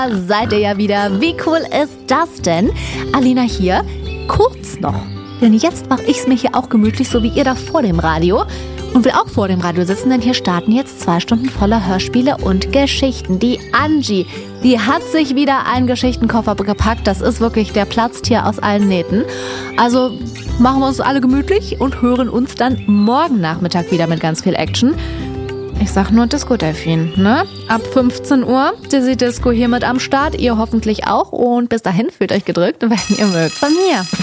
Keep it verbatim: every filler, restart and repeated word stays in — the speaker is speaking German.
Seid ihr ja wieder. Wie cool ist das denn? Alina hier, kurz noch. Denn jetzt mache ich es mir hier auch gemütlich, so wie ihr da vor dem Radio. Und will auch vor dem Radio sitzen, denn hier starten jetzt zwei Stunden voller Hörspiele und Geschichten. Die Angie, die hat sich wieder einen Geschichtenkoffer gepackt. Das ist wirklich der Platztier aus allen Nähten. Also machen wir uns alle gemütlich und hören uns dann morgen Nachmittag wieder mit ganz viel Action. Ich sag nur Disco-Delfin, ne? Ab fünfzehn Uhr, Dizzy Disco hier mit am Start. Ihr hoffentlich auch. Und bis dahin fühlt euch gedrückt, wenn ihr mögt, von mir.